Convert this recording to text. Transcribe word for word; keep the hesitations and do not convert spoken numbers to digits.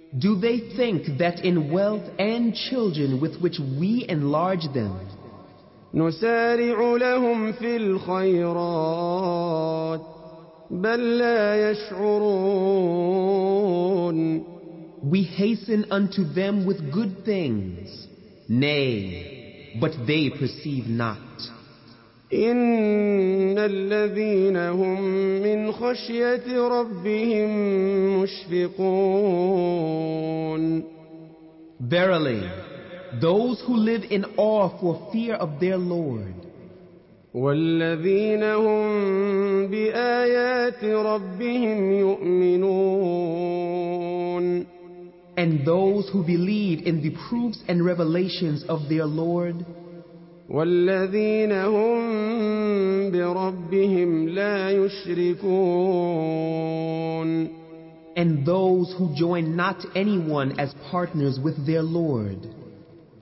Do they think that in wealth and children with which we enlarge them, نسارع لهم في الخيرات بل لا يشعرون we hasten unto them with good things? Nay, but they perceive not. إن الذين هم من خشية ربهم مشفقون Verily, those who live in awe for fear of their Lord, والذين هم بآيات ربهم يؤمنون and those who believe in the proofs and revelations of their Lord, والذين هم بربهم لا يشركون and those who join not anyone as partners with their Lord.